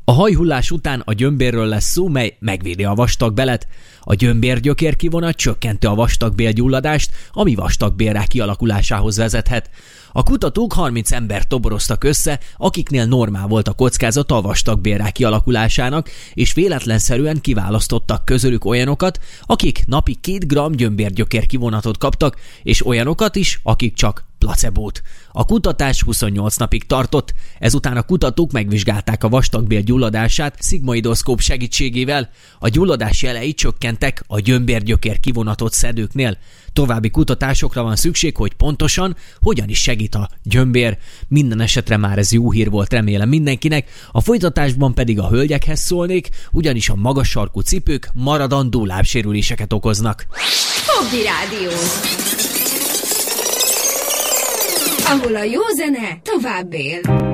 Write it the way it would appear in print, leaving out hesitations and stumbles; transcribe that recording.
A hajhullás után a gyömbérről lesz szó, mely megvédi a vastagbelet. A gyömbérgyökér kivonat csökkenti a vastagbélgyulladást, ami vastagbélrák kialakulásához vezethet. A kutatók 30 embert toboroztak össze, akiknél normál volt a kockázata a vastagbélrák kialakulásának, és véletlenszerűen kiválasztottak közülük olyanokat, akik napi 2 g gyömbérgyökér kivonatot kaptak, és olyanokat is, akik csak placebót. A kutatás 28 napig tartott, ezután a kutatók megvizsgálták a vastagbél gyulladását szigmoidoszkóp segítségével. A gyulladás jelei csökkentek a gyömbérgyökér kivonatot szedőknél. További kutatásokra van szükség, hogy pontosan hogyan is segít a gyömbér. Minden esetre már ez jó hír volt, remélem mindenkinek. A folytatásban pedig a hölgyekhez szólnék, ugyanis a magas sarkú cipők maradandó lábsérüléseket okoznak. Hobby Rádió, ahol a jó zene tovább él.